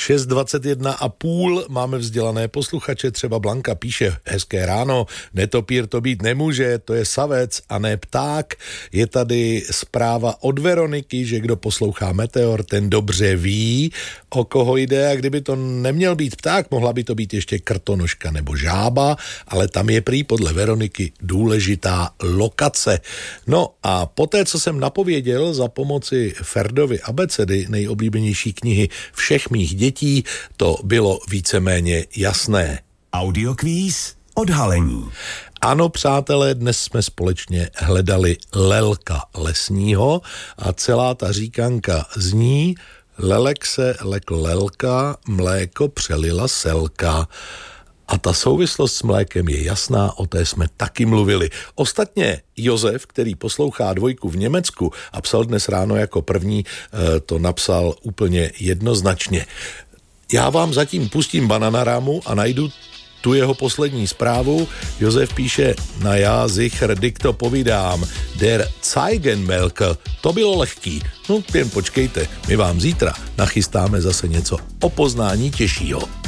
6:21:30 máme vzdělané posluchače, třeba Blanka píše: hezké ráno, netopír to být nemůže, to je savec a ne pták. Je tady zpráva od Veroniky, že kdo poslouchá Meteor, ten dobře ví, o koho jde, a kdyby to neměl být pták, mohla by to být ještě krtonožka nebo žába, ale tam je prý podle Veroniky důležitá lokace. No a poté, co jsem napověděl za pomoci Ferdovy abecedy nejoblíbenější knihy všech mých dětí, to bylo víceméně jasné. Audiokvíz odhalení. Ano, přátelé, dnes jsme společně hledali Lelka lesního a celá ta říkanka zní: Lelek se lekl lelka, mléko přelila selka. A ta souvislost s mlékem je jasná, o té jsme taky mluvili. Ostatně Josef, který poslouchá Dvojku v Německu a psal dnes ráno jako první, to napsal úplně jednoznačně. Já vám zatím pustím Bananarámu a najdu tu jeho poslední zprávu. Josef píše: na já sicher dikto povídám, der Zeigenmelker, to bylo lehký. No, jen počkejte, my vám zítra nachystáme zase něco o poznání těžšího.